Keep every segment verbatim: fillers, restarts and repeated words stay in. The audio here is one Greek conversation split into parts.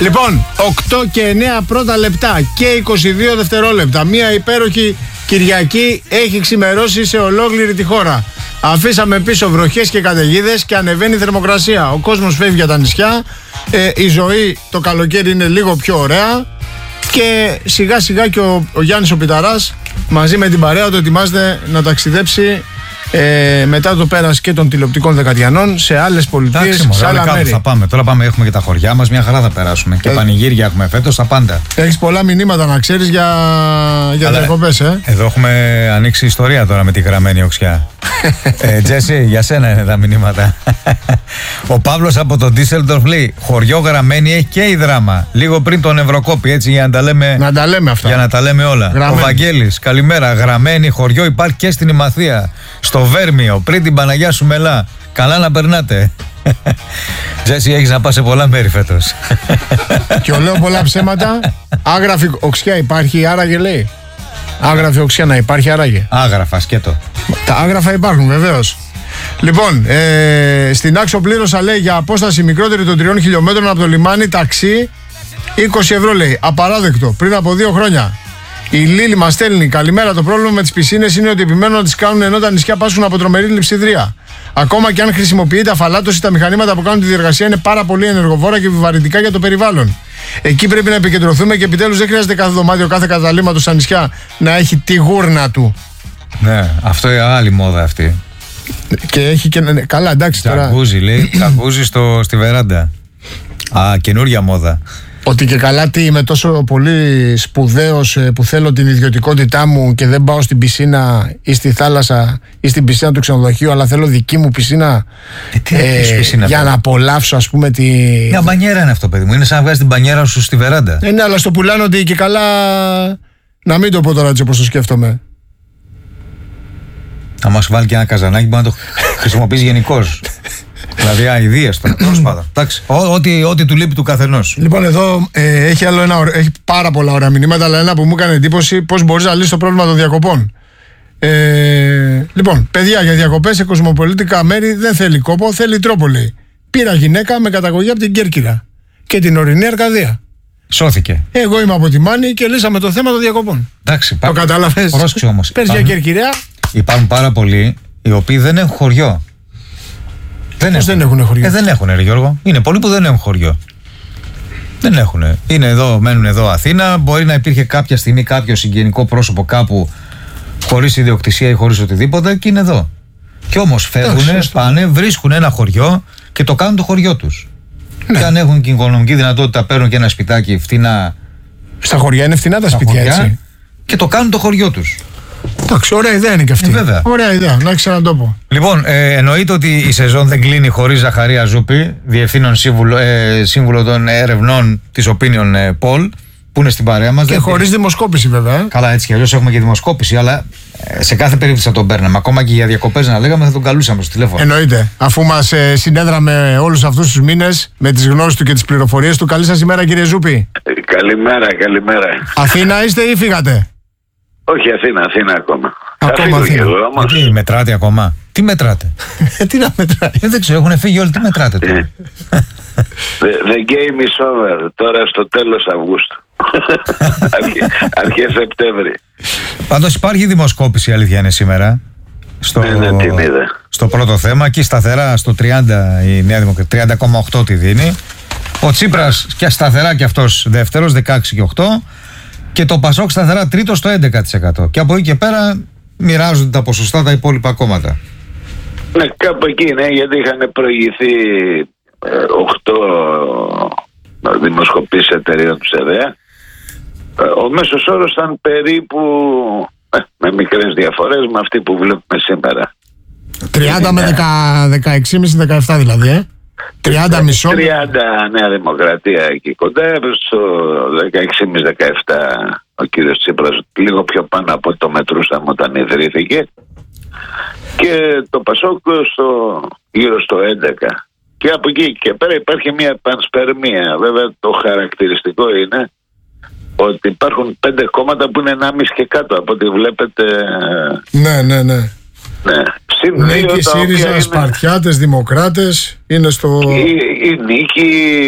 Λοιπόν, οκτώ και εννέα πρώτα λεπτά και είκοσι δύο δευτερόλεπτα. Μια υπέροχη Κυριακή έχει ξημερώσει σε ολόκληρη τη χώρα. Αφήσαμε πίσω βροχές και καταιγίδες και ανεβαίνει η θερμοκρασία. Ο κόσμος φεύγει για τα νησιά. Ε, η ζωή το καλοκαίρι είναι λίγο πιο ωραία. Και σιγά σιγά και ο, ο Γιάννης ο Πιταράς μαζί με την παρέα του ετοιμάζεται να ταξιδέψει ε, μετά το πέρας και των τηλεοπτικών δεκατιανών σε άλλες πολιτείες, σε άλλα μέρη. Θα πάμε. Τώρα πάμε, έχουμε και τα χωριά μας, μια χαρά θα περάσουμε. Και ε, πανηγύρια έχουμε φέτος, τα πάντα. Έχεις πολλά μηνύματα να ξέρεις για, για διακοπές, ε. Εδώ έχουμε ανοίξει ιστορία τώρα με τη γραμμένη οξιά. ε, Τζέσι, για σένα είναι τα μηνύματα. Ο Παύλος από τον Ντίσσελντορφ λέει: χωριό Γραμμένη έχει και η Δράμα. Λίγο πριν τον Ευρωκόπη, έτσι για να τα λέμε, να τα λέμε αυτά. Για να τα λέμε όλα. Γραμμένη. Ο Βαγγέλης, καλημέρα. Γραμμένη χωριό υπάρχει και στην Ημαθία. Στο Βέρμιο, πριν την Παναγιά σου Μελά. Καλά να περνάτε. Τζέσι, έχεις να πας σε πολλά μέρη φέτος. Και ο λέω πολλά ψέματα. Άγραφη οξιά υπάρχει, άραγε λέει. Άγραφη οξιά να υπάρχει, άραγε. Άγραφα, σκέτο. Τα άγραφα υπάρχουν, βεβαίως. Λοιπόν, ε, στην Άξο πλήρωσα λέει για απόσταση μικρότερη των τριών χιλιόμετρων από το λιμάνι ταξί είκοσι ευρώ λέει. Απαράδεκτο. Πριν από δύο χρόνια. Η Λίλη μας στέλνει: καλημέρα. Το πρόβλημα με τις πισίνες είναι ότι επιμένουν να τις κάνουν ενώ τα νησιά πάσχουν από τρομερή λειψιδρία. Ακόμα και αν χρησιμοποιείται αφαλάτωση, τα μηχανήματα που κάνουν τη διεργασία είναι πάρα πολύ ενεργοβόρα και επιβαρυντικά για το περιβάλλον. Εκεί πρέπει να επικεντρωθούμε και επιτέλους δεν χρειάζεται κάθε δωμάτιο, κάθε καταλήμματο στα νησιά να έχει τη γούρνα του. Ναι, αυτό είναι άλλη μόδα αυτή. Και έχει και. Καλά, εντάξει τώρα. Τζακούζι λέει: τζακούζι στο, στη βεράντα. Α, καινούρια μόδα. Ότι και καλά τι είμαι τόσο πολύ σπουδαίος που θέλω την ιδιωτικότητά μου και δεν πάω στην πισίνα ή στη θάλασσα ή στην πισίνα του ξενοδοχείου, αλλά θέλω δική μου πισίνα, ε, τι ε, πισίνα για τώρα. Να απολαύσω ας πούμε τη... Μια μπανιέρα είναι αυτό παιδί μου, είναι σαν να βγάζεις την μπανιέρα σου στη βεράντα. Ε, ναι, αλλά στο πουλάνε ότι και καλά, να μην το πω τώρα έτσι όπως το σκέφτομαι. Θα μας βάλει και ένα καζανάκι που να το χρησιμοποιείς γενικώς. Δηλαδή αηδίες τώρα, τέλος πάντων. Εντάξει, ό,τι, ό,τι του λείπει του καθενός. Λοιπόν, εδώ ε, έχει, άλλο ένα, έχει πάρα πολλά ωραία μηνύματα, αλλά ένα που μου έκανε εντύπωση: πώς μπορείς να λύσεις το πρόβλημα των διακοπών. Ε, λοιπόν, παιδιά, για διακοπές σε κοσμοπολίτικα μέρη δεν θέλει κόπο, θέλει τρόπο λέει. Πήρα γυναίκα με καταγωγή από την Κέρκυρα και την ορεινή Αρκαδία. Σώθηκε. Εγώ είμαι από τη Μάνη και λύσαμε το θέμα των διακοπών. Εντάξει, το κατάλαβες. Πρόσεξε όμως. Πες για Κέρκυρα. Υπάρχουν πάρα πολλοί οι οποίοι δεν έχουν χωριό. Δεν Πώς έχουν. δεν έχουν χωριό. Ε, δεν έχουν, ρε Γιώργο. Είναι πολλοί που δεν έχουν χωριό. Δεν έχουν. Είναι εδώ, μένουν εδώ Αθήνα. Μπορεί να υπήρχε κάποια στιγμή κάποιο συγγενικό πρόσωπο κάπου χωρίς ιδιοκτησία ή χωρίς οτιδήποτε και είναι εδώ. Και όμως φεύγουν, πάνε, βρίσκουν ένα χωριό και το κάνουν το χωριό τους. Ναι. Και αν έχουν και οικονομική δυνατότητα, παίρνουν και ένα σπιτάκι φτηνά. Στα χωριά είναι φτηνά τα σπίτια, έτσι. Και το κάνουν το χωριό τους. Εντάξει, ωραία ιδέα είναι και αυτή. Ε, βέβαια. Ωραία ιδέα, να ξανατόπω. Λοιπόν, ε, εννοείται ότι η σεζόν δεν κλείνει χωρίς Ζαχαρία Ζούπη, διευθύνων σύμβουλο, ε, σύμβουλο των ερευνών της Opinion ε, Poll, που είναι στην παρέα μας. Και χωρίς δημοσκόπηση, βέβαια. Ε. Καλά, έτσι κι αλλιώς έχουμε και δημοσκόπηση, αλλά ε, σε κάθε περίπτωση θα τον παίρναμε. Ακόμα και για διακοπές να λέγαμε, θα τον καλούσαμε στο τηλέφωνο. Εννοείται. Αφού μας ε, συνέδραμε όλους αυτούς τους μήνες με τις γνώσεις του και τις πληροφορίες του. Καλή σας ημέρα, κύριε Ζούπη. Ε, καλημέρα, καλημέρα. Αθήνα είστε ή φύγατε? Όχι, Αθήνα, Αθήνα ακόμα. Ακόμα Αθήνα. Εγώ, όμως. Τι μετράτε ακόμα? Τι μετράτε? Τι να μετράει? Ε, δεν ξέρω, έχουν φύγει όλοι. Τι μετράτε τώρα? The, the game is over. Τώρα στο τέλος Αυγούστου. Αρχές Σεπτέμβρη. Πάντως υπάρχει δημοσκόπηση, η αλήθεια είναι σήμερα. Στο, ναι, ναι, την είδα. Στο πρώτο θέμα και σταθερά στο τριάντα η Νέα Δημοκρατία, τριάντα κόμμα οκτώ τη δίνει. Ο Τσίπρας και σταθερά και αυτός δεύτερος, δεκαέξι κόμμα οκτώ. Και το Πασόκ σταθερά τρίτο στο έντεκα τοις εκατό. Και από εκεί και πέρα μοιράζονται τα ποσοστά τα υπόλοιπα κόμματα. Ναι, κάπου εκεί είναι, γιατί είχαν προηγηθεί οκτώ δημοσκοπήσεις εταιρείων του ΣΕΔΕΑ. Ο μέσος όρος ήταν περίπου ε, με μικρές διαφορές με αυτή που βλέπουμε σήμερα. τριάντα με δεκαέξι κόμμα πέντε δεκαεπτά δηλαδή, ε. τριάντα μισό. τριάντα Νέα Δημοκρατία εκεί κοντά, στο δεκαέξι κόμμα πέντε δεκαεπτά ο κύριος Τσίπρας, λίγο πιο πάνω από ό,τι το μετρούσαμε όταν ιδρύθηκε, και το Πασόκ στο, γύρω στο έντεκα. Και από εκεί και πέρα υπάρχει μια πανσπερμία. Βέβαια το χαρακτηριστικό είναι ότι υπάρχουν πέντε κόμματα που είναι ενάμιση και κάτω από ό,τι βλέπετε. Ναι, ναι, ναι. Ναι. Νίκη, ΣΥΡΙΖΑ, είναι... Σπαρτιάτες, Δημοκράτες είναι στο... Η, η Νίκη,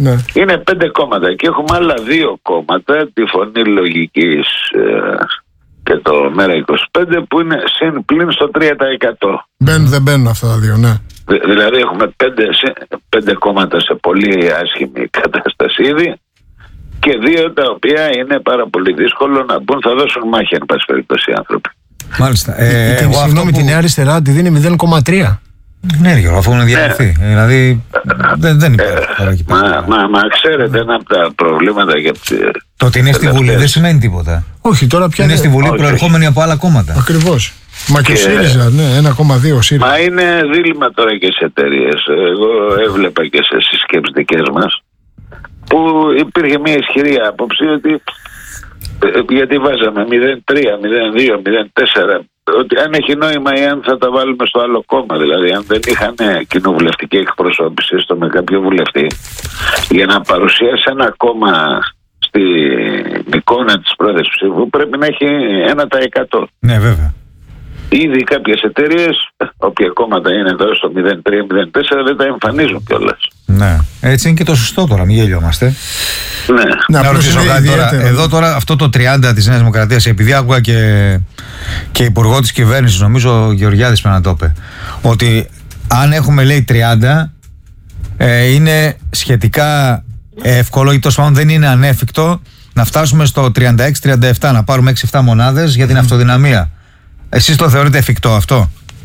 Ναι. Είναι πέντε κόμματα και έχουμε άλλα δύο κόμματα, τη Φωνή Λογικής ε, και το Μέρα είκοσι πέντε, που είναι συν πλην στο τρία τοις εκατό. Μπαίνουν, δεν μπαίνουν αυτά τα δύο, ναι. Δη- δηλαδή έχουμε πέντε, πέντε κόμματα σε πολύ άσχημη κατάσταση ήδη και δύο τα οποία είναι πάρα πολύ δύσκολο να μπουν, θα δώσουν μάχη εν πάση περιπτώσει οι άνθρωποι. Μάλιστα. Ε, Την, εγώ αυτό συγγνώμη, που- τη Νέα Αριστερά τη δίνει μηδέν κόμμα τρία. Ναι, Γιώργο, αφού είναι διαλυθεί. Δηλαδή δεν, δεν υπάρχει τώρα εκεί Μα, πέρα. μα, μα ξέρετε, ένα από τα προβλήματα για Το ότι είναι στη Βουλή δεν σημαίνει τίποτα. Όχι, τώρα πια Είναι στη Βουλή όχι, προερχόμενοι από άλλα κόμματα. Ακριβώς. Μα και ο Και- ΣΥΡΙΖΑ, ναι, ένα κόμμα δύο ο ΣΥΡΙΖΑ. Μα είναι δίλημμα τώρα και σε εταιρείες. Εγώ έβλεπα και σε συσκέψεις δικές μας που υπήρχε μια ισχυρή άποψη ότι ε, γιατί βάζαμε μηδέν τρία, μηδέν δύο, μηδέν τέσσερα, ότι αν έχει νόημα ή αν θα τα βάλουμε στο άλλο κόμμα. Δηλαδή αν δεν είχαν κοινοβουλευτική εκπροσώπηση στο με κάποιο βουλευτή για να παρουσιάσει ένα κόμμα στην εικόνα της πρόεδρης ψήφου πρέπει να έχει ένα τοις εκατό. Ναι, βέβαια. Ήδη κάποιες εταιρείες, όποια κόμματα είναι τώρα στο μηδέν τρία μηδέν τέσσερα, δεν τα εμφανίζουν κιόλας. Ναι. Έτσι είναι και το σωστό τώρα, μην γελιόμαστε. Ναι. Ναι, Να απλώς ρωτήσω είναι κάτι τώρα. ιδιαίτερο. Εδώ τώρα αυτό το τριάντα της Νέας Δημοκρατίας, επειδή άκουγα και, και υπουργό της κυβέρνησης, νομίζω ο Γεωργιάδης πρέπει να το είπε, ότι αν έχουμε λέει τριάντα ε, είναι σχετικά εύκολο ή τόσο πάντων δεν είναι ανέφικτο να φτάσουμε στο τριάντα έξι τριάντα επτά, να πάρουμε έξι εφτά μονάδες για την αυτοδυναμία. Εσείς το θεωρείτε εφικτό αυτό?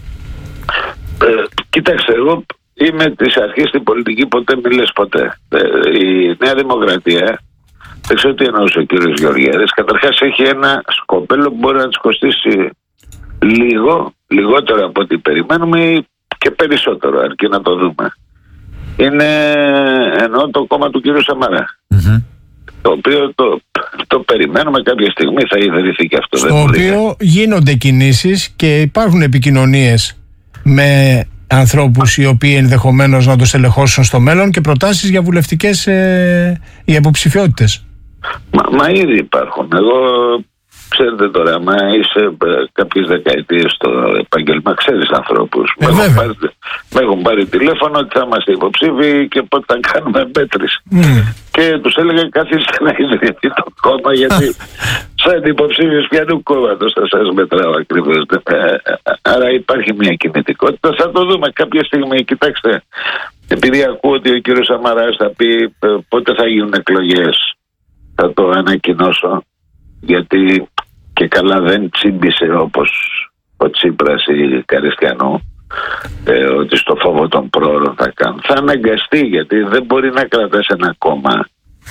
Ε, κοίταξε, εγώ είμαι της αρχής στην πολιτική, ποτέ μη λες ποτέ. Ε, η Νέα Δημοκρατία, δεν ξέρω τι εννοούσε ο κύριος Γεωργιάδης, καταρχάς έχει ένα σκοπέλο που μπορεί να της κοστίσει λίγο, λιγότερο από ό,τι περιμένουμε ή και περισσότερο, αρκεί να το δούμε. Είναι εννοώ το κόμμα του κύριου Σαμαρά. Mm-hmm. Το οποίο το, το περιμένουμε κάποια στιγμή, θα ιδρυθεί και αυτό. Στο δεν οποίο γίνονται κινήσεις και υπάρχουν επικοινωνίες με ανθρώπους οι οποίοι ενδεχομένως να το στελεχώσουν στο μέλλον και προτάσεις για βουλευτικές ε, για υποψηφιότητες. Μα, μα ήδη υπάρχουν. Εγώ, ξέρετε τώρα, άμα είσαι ε, κάποιες δεκαετίες στο επάγγελμα, ξέρεις ανθρώπους. Ε, με, έχουν βέβαια. πάρει, με έχουν πάρει τηλέφωνο ότι θα είμαστε υποψήφοι και πότε θα κάνουμε μέτρηση. Mm. Και τους έλεγα καθίστε να ιδρυθεί το κόμμα, γιατί σαν υποψήφιος ποιανού κόμματος θα σας μετράω ακριβώς. Ε, άρα υπάρχει μια κινητικότητα. Θα το δούμε κάποια στιγμή. Κοιτάξτε, επειδή ακούω ότι ο κύριος Σαμαράς θα πει ε, πότε θα γίνουν εκλογές, θα το ανακοινώσω, γιατί και καλά δεν τσίμπησε όπως ο Τσίπρας ή Καριστιανού, ε, ότι στο φόβο των πρόωρων θα κάνουν. Θα αναγκαστεί, γιατί δεν μπορεί να κρατάς ένα κόμμα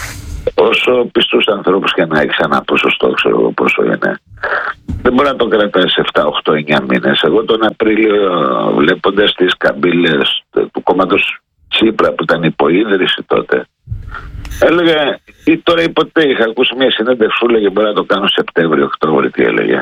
όσο πιστούς ανθρώπους και να έχεις ένα ποσοστό, ξέρω εγώ πόσο είναι. Δεν μπορεί να το κρατάς επτά, οκτώ, εννιά μήνες. Εγώ τον Απρίλιο, βλέποντας τις καμπύλες του κόμματος Τσίπρα που ήταν υποίδρυση τότε, έλεγα, ή τώρα ή ποτέ, είχα ακούσει μια συνέντευξη που έλεγε μπορεί να το κάνω Σεπτέμβριο-Οκτώβριο, τι έλεγε.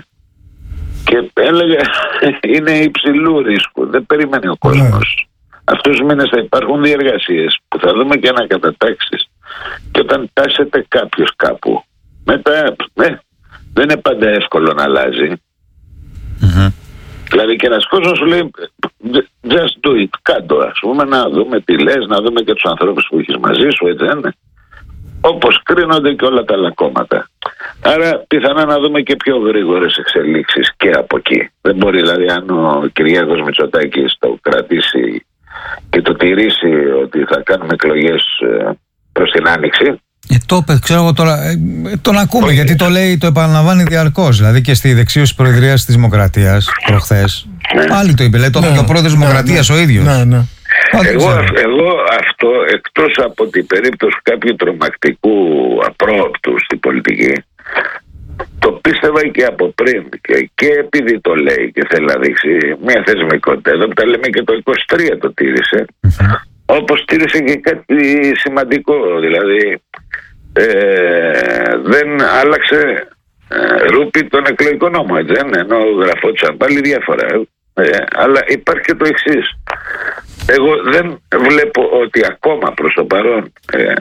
Και έλεγε είναι υψηλού ρίσκου, δεν περιμένει ο κόσμος. Αυτούς τους μήνες θα υπάρχουν διεργασίες που θα δούμε και ανακατατάξεις. Και όταν τάσεται κάποιος κάπου, μετά ναι, δεν είναι πάντα εύκολο να αλλάζει. Mm-hmm. Δηλαδή και ένας κόσμος σου λέει just do it, κάτω, ας πούμε, να δούμε τι λες, να δούμε και τους ανθρώπους που έχεις μαζί σου, έτσι δεν είναι? Όπως κρίνονται και όλα τα άλλα κόμματα. Άρα πιθανά να δούμε και πιο γρήγορες εξελίξεις και από εκεί. Δεν μπορεί δηλαδή αν ο Κυριάκος Μητσοτάκης το κρατήσει και το τηρήσει ότι θα κάνουμε εκλογές προς την Άνοιξη. Ε, το είπε, ξέρω εγώ τώρα, ε, τον ακούμε. Όχι. Γιατί το λέει, το επαναλαμβάνει διαρκώς. Δηλαδή και στη δεξίωση Προεδρίας της Δημοκρατίας προχθές. Ναι. Πάλι το είπε, λέει, το είπε Ναι, και ο πρόεδρος της ναι, Δημοκρατίας ναι, ο ίδιος. Ναι, ναι. Εγώ, εγώ αυτό, εκτός από την περίπτωση κάποιου τρομακτικού απρόοπτου στην πολιτική, το πίστευα και από πριν και, και επειδή το λέει και θέλει να δείξει μια θεσμικότητα. Εδώ που τα λέμε και το είκοσι τρία το τήρησε, mm-hmm. όπως τήρησε και κάτι σημαντικό, δηλαδή ε, δεν άλλαξε ε, ρούπι τον εκλογικό νόμο, έτσι, ενώ γραφόντουσαν πάλι διάφορα. Ε, αλλά υπάρχει και το εξής. Εγώ δεν βλέπω ότι ακόμα προς το παρόν ε,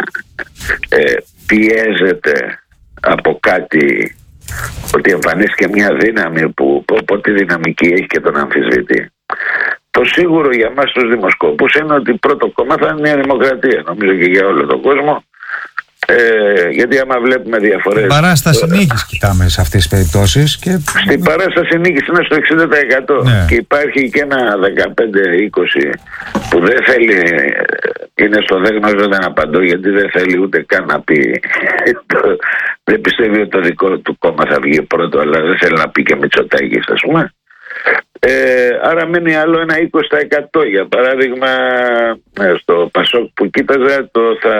ε, πιέζεται από κάτι, ότι εμφανίστηκε μια δύναμη που, που, που τη δυναμική έχει και τον αμφισβητεί. Το σίγουρο για μας τους δημοσκόπους είναι ότι πρώτο κόμμα θα είναι η Νέα Δημοκρατία, νομίζω και για όλο τον κόσμο. Ε, γιατί άμα βλέπουμε διαφορές. Παράσταση νίκης κοιτάμε σε αυτές τις περιπτώσεις. Και... Στην παράσταση νίκης είναι στο εξήντα τοις εκατό. Ναι. Και υπάρχει και ένα δεκαπέντε είκοσι που δεν θέλει, είναι στο δεν γνωρίζω, δεν απαντώ, γιατί δεν θέλει ούτε καν να πει. Δεν πιστεύει ότι το δικό του κόμμα θα βγει πρώτο, αλλά δεν θέλει να πει και Μητσοτάκης, ας πούμε. Ε, άρα μένει άλλο ένα είκοσι τοις εκατό. Για παράδειγμα, στο Πασόκ που κοίταζα, το θα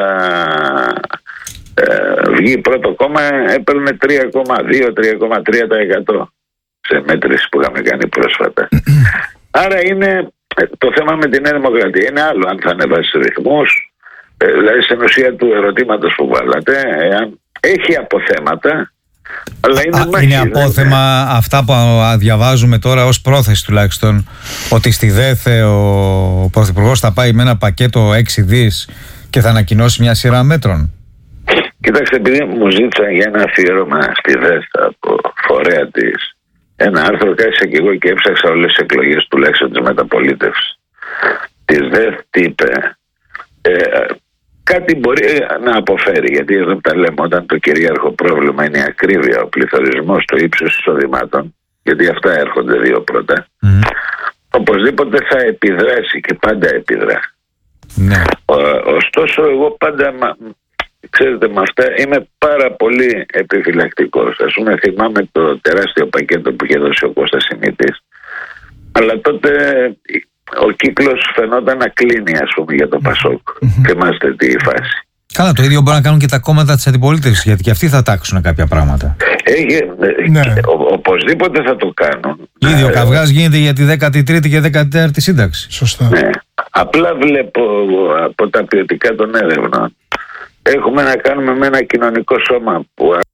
ε, βγει πρώτο κόμμα, έπαιρνε τρία κόμμα δύο με τρία κόμμα τρία τοις εκατό σε μέτρηση που είχαμε κάνει πρόσφατα. Άρα είναι το θέμα με την Νέα Δημοκρατία. Είναι άλλο αν θα ανεβάσει ρυθμούς, ε, δηλαδή στην ουσία του ερωτήματος που βάλατε, εάν έχει αποθέματα. Αλλά είναι, Α, μάχη, είναι απόθεμα δεν... αυτά που διαβάζουμε τώρα ως πρόθεση τουλάχιστον, ότι στη ΔΕΘΕ ο Πρωθυπουργός θα πάει με ένα πακέτο έξι δις και θα ανακοινώσει μια σειρά μέτρων. Κοιτάξτε, επειδή μου ζήτησαν για ένα αφιέρωμα στη ΔΕΘ από φορέα της ένα άρθρο, κάθισα και εγώ και έψαξα όλες τις εκλογές τουλάχιστον της μεταπολίτευσης της ΔΕΘ. Τι είπε? Ε, Κάτι μπορεί να αποφέρει, γιατί εδώ τα λέμε, όταν το κυρίαρχο πρόβλημα είναι η ακρίβεια, ο πληθωρισμός, το ύψος εισοδημάτων, γιατί αυτά έρχονται δύο πρώτα, mm. οπωσδήποτε θα επιδράσει και πάντα επιδρά. Mm. Ο, ωστόσο, εγώ πάντα, ξέρετε, με αυτά είμαι πάρα πολύ επιφυλακτικός. Ας πούμε, θυμάμαι το τεράστιο πακέτο που είχε δώσει ο Κώστας Σιμίτης, αλλά τότε ο κύκλος φαινόταν να κλείνει, ας πούμε, για το Πασόκ. Mm-hmm. Θυμάστε τη φάση. Καλά, το ίδιο μπορεί να κάνουν και τα κόμματα της αντιπολίτευσης, γιατί και αυτοί θα τάξουν κάποια πράγματα. Έχει, ναι. ο, οπωσδήποτε θα το κάνουν. Ήδη ο καυγάς γίνεται για τη δέκατη τρίτη και δέκατη τέταρτη σύνταξη. Σωστά. Ναι. Απλά βλέπω από τα ποιοτικά των έρευνων, έχουμε να κάνουμε με ένα κοινωνικό σώμα που